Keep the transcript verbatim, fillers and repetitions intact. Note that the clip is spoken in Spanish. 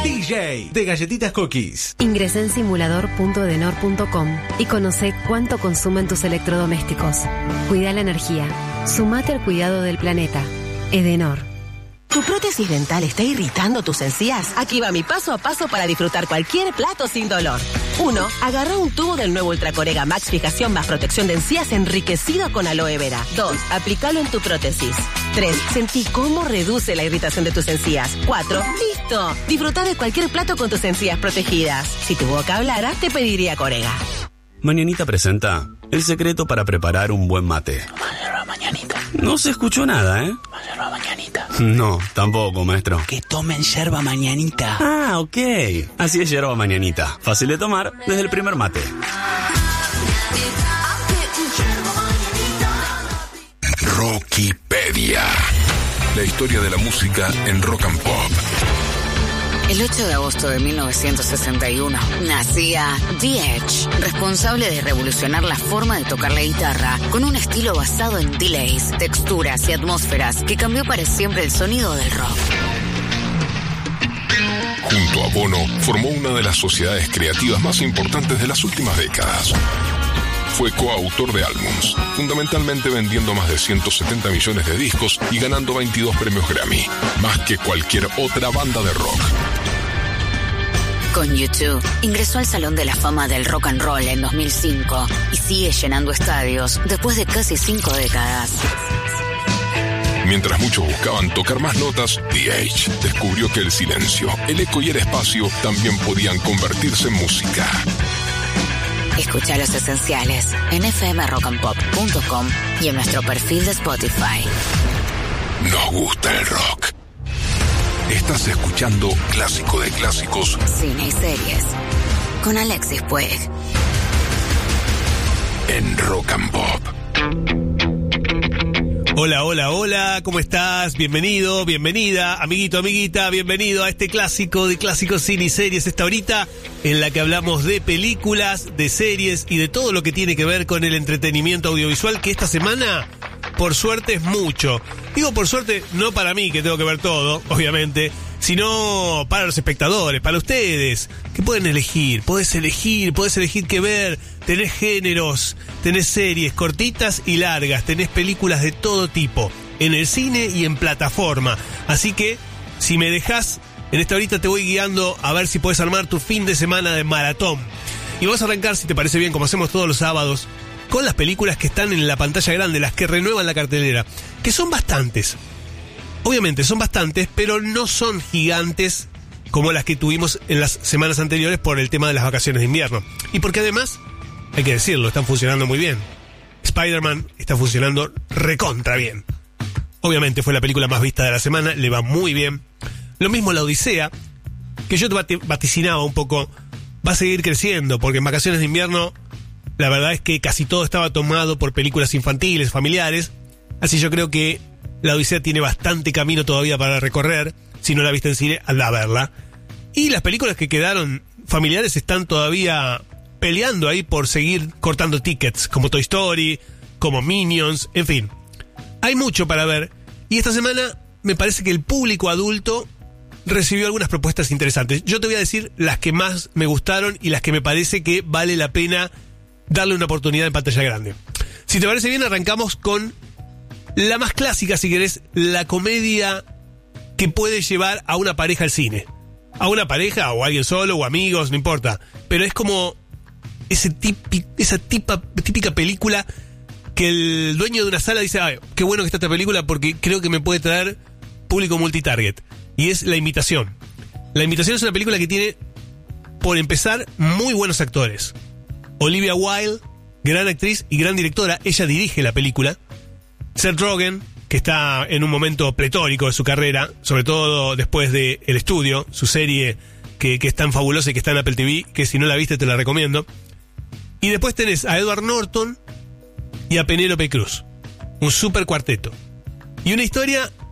D J de Galletitas Cookies. Ingresé en simulador punto edenor punto com y conocé cuánto consumen tus electrodomésticos. Cuida la energía. Sumate al cuidado del planeta. Edenor. ¿Tu prótesis dental está irritando tus encías? Aquí va mi paso a paso para disfrutar cualquier plato sin dolor. uno. Agarra un tubo del nuevo Ultracorega Max Fijación más protección de encías enriquecido con aloe vera. dos. Aplícalo en tu prótesis. tres. Sentí cómo reduce la irritación de tus encías. cuatro. ¡Listo! Disfruta de cualquier plato con tus encías protegidas. Si tu boca hablara, te pediría Corega. Mañanita presenta el secreto para preparar un buen mate. Yerba mañanita. No se escuchó nada, ¿eh? Yerba mañanita. No, tampoco, maestro. Que tomen yerba mañanita. Ah, ok. Así es yerba mañanita. Fácil de tomar desde el primer mate. Rockipedia. La historia de la música en rock and pop. El ocho de agosto de mil novecientos sesenta y uno nacía The Edge, responsable de revolucionar la forma de tocar la guitarra con un estilo basado en delays, texturas y atmósferas que cambió para siempre el sonido del rock. Junto a Bono, formó una de las sociedades creativas más importantes de las últimas décadas. Fue coautor de álbums, fundamentalmente vendiendo más de ciento setenta millones de discos y ganando veintidós premios Grammy, más que cualquier otra banda de rock. Con U dos, ingresó al Salón de la Fama del Rock and Roll en dos mil cinco y sigue llenando estadios después de casi cinco décadas. Mientras muchos buscaban tocar más notas, The Edge descubrió que el silencio, el eco y el espacio también podían convertirse en música. Escucha Los Esenciales en f m rock and pop punto com y en nuestro perfil de Spotify. Nos gusta el rock. Estás escuchando Clásico de Clásicos. Cine y series. Con Alexis Puig. En Rock and Pop. Hola, hola, hola, ¿cómo estás? Bienvenido, bienvenida, amiguito, amiguita, bienvenido a este clásico de clásicos cine y series, esta horita en la que hablamos de películas, de series y de todo lo que tiene que ver con el entretenimiento audiovisual, que esta semana, por suerte, es mucho. Digo por suerte, no para mí, que tengo que ver todo, obviamente, sino para los espectadores, para ustedes, que pueden elegir, podés elegir, podés elegir qué ver, tenés géneros, tenés series cortitas y largas, tenés películas de todo tipo, en el cine y en plataforma. Así que, si me dejás, en esta horita te voy guiando a ver si podés armar tu fin de semana de maratón. Y vamos a arrancar, si te parece bien, como hacemos todos los sábados, con las películas que están en la pantalla grande, las que renuevan la cartelera, que son bastantes. Obviamente son bastantes, pero no son gigantes como las que tuvimos en las semanas anteriores por el tema de las vacaciones de invierno. Y porque además, hay que decirlo, están funcionando muy bien. Spider-Man está funcionando recontra bien. Obviamente fue la película más vista de la semana, le va muy bien. Lo mismo La Odisea, que yo te vaticinaba un poco, va a seguir creciendo, porque en vacaciones de invierno la verdad es que casi todo estaba tomado por películas infantiles, familiares. Así yo creo que La Odisea tiene bastante camino todavía para recorrer. Si no la viste en cine, anda a verla. Y las películas que quedaron familiares están todavía peleando ahí por seguir cortando tickets, como Toy Story, como Minions, en fin. Hay mucho para ver. Y esta semana me parece que el público adulto recibió algunas propuestas interesantes. Yo te voy a decir las que más me gustaron y las que me parece que vale la pena darle una oportunidad en pantalla grande. Si te parece bien, arrancamos con la más clásica, si querés, la comedia que puede llevar a una pareja al cine. A una pareja, o a alguien solo, o amigos, no importa. Pero es como ese tipi, esa tipa, típica película que el dueño de una sala dice, ay, qué bueno que está esta película porque creo que me puede traer público multitarget. Y es La Invitación. La Invitación es una película que tiene, por empezar, muy buenos actores. Olivia Wilde, gran actriz y gran directora, ella dirige la película. Seth Rogen, que está en un momento pletórico de su carrera, sobre todo después de El Estudio, su serie que, que es tan fabulosa y que está en Apple T V, que si no la viste te la recomiendo. Y después tenés a Edward Norton y a Penélope Cruz, un super cuarteto. Y una historia